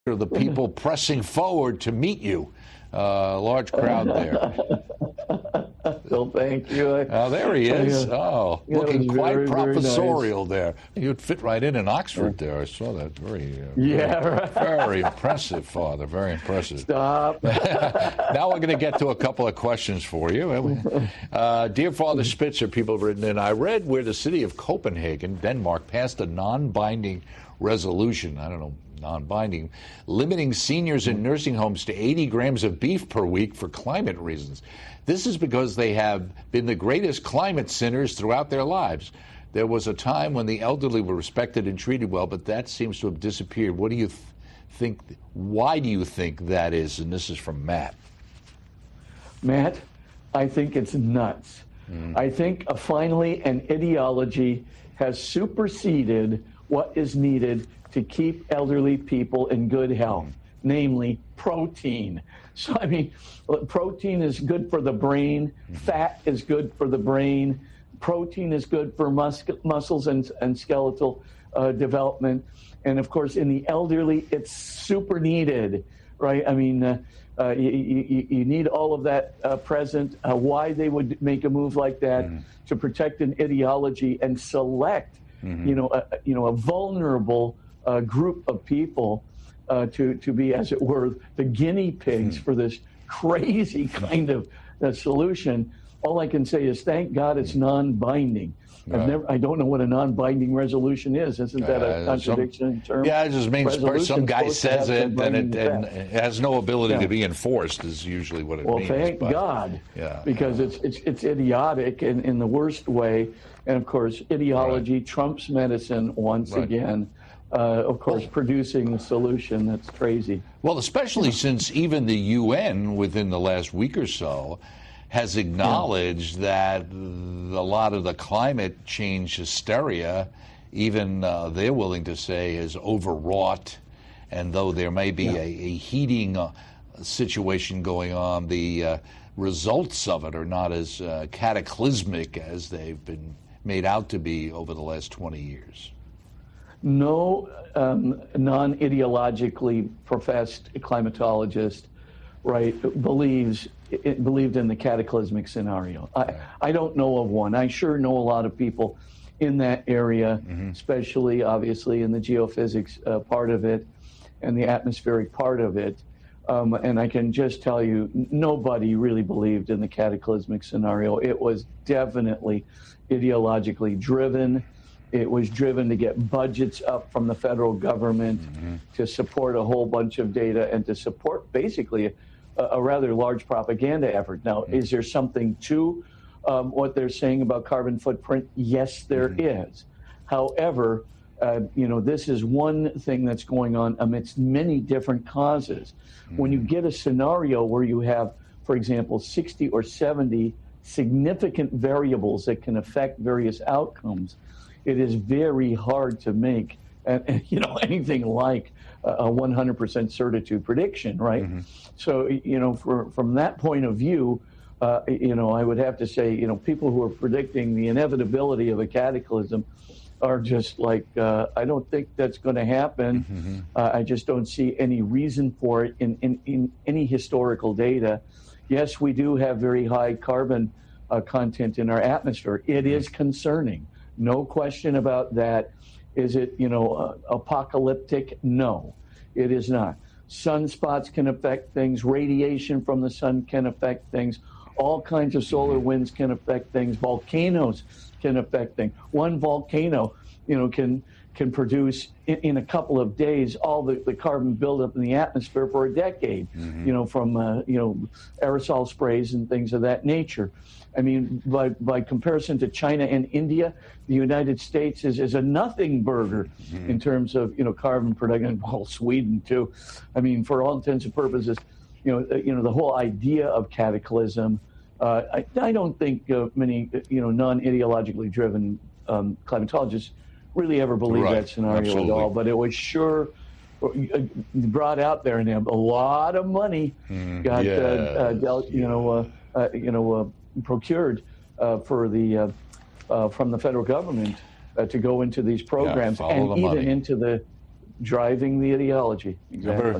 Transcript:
the people pressing forward to meet you. Large crowd there. Well, thank you. Oh, there he is. Looking quite very, professorial very nice. there. You'd fit right in Oxford there. I saw that. Right. Very impressive, Father. Very impressive. Stop. Now we're going to get to a couple of questions for you. Dear Father Spitzer, people have written in, I read where the city of Copenhagen, Denmark, passed a non-binding resolution, I don't know, non-binding, limiting seniors in nursing homes to 80 grams of beef per week for climate reasons. This is because they have been the greatest climate sinners throughout their lives. There was a time when the elderly were respected and treated well, but that seems to have disappeared. What do you think? Why do you think that is? And this is from Matt. Matt, I think it's nuts. I think finally an ideology has superseded what is needed to keep elderly people in good health, namely protein. So, I mean, protein is good for the brain, fat is good for the brain, protein is good for muscles and skeletal development. And of course, in the elderly, it's super needed, right? I mean, you need all of that present. Why they would make a move like that to protect an ideology and select, a vulnerable group of people to be, as it were, the guinea pigs for this crazy kind of solution. All I can say is thank God it's non-binding. I don't know what a non-binding resolution is. Isn't that a contradiction in terms? Yeah, it just means some guy says it and it has no ability to be enforced is usually what it means. Well, thank God, because it's idiotic in the worst way. And, of course, ideology trumps medicine once again. Of course, producing a solution that's crazy. Well, especially since even the UN within the last week or so has acknowledged that a lot of the climate change hysteria, even they're willing to say, is overwrought. And though there may be a heating situation going on, the results of it are not as cataclysmic as they've been made out to be over the last 20 years. No non-ideologically professed climatologist, believed in the cataclysmic scenario. I don't know of one. I sure know a lot of people in that area, especially, obviously, in the geophysics part of it and the atmospheric part of it. And I can just tell you, nobody really believed in the cataclysmic scenario. It was definitely ideologically driven. It was driven to get budgets up from the federal government to support a whole bunch of data and to support basically a rather large propaganda effort. Now, is there something to what they're saying about carbon footprint? Yes, there is. However, this is one thing that's going on amidst many different causes. When you get a scenario where you have, for example, 60 or 70 significant variables that can affect various outcomes, it is very hard to make, anything like a 100% certitude prediction, right? So, from that point of view, I would have to say, people who are predicting the inevitability of a cataclysm are just like, I don't think that's going to happen. I just don't see any reason for it in any historical data. Yes, we do have very high carbon content in our atmosphere. It is concerning. No question about that. Is it, apocalyptic? No, it is not. Sunspots can affect things. Radiation from the sun can affect things. All kinds of solar winds can affect things. Volcanoes can affect things. One volcano, can produce in a couple of days all the carbon buildup in the atmosphere for a decade, from aerosol sprays and things of that nature. I mean, by comparison to China and India, the United States is a nothing burger in terms of carbon production. Well, Sweden too. I mean, for all intents and purposes, the whole idea of cataclysm. I don't think many non-ideologically driven climatologists really ever believe that scenario at all. But it was sure brought out there, and a lot of money got procured for the from the federal government to go into these programs, and even into driving the ideology. Exactly.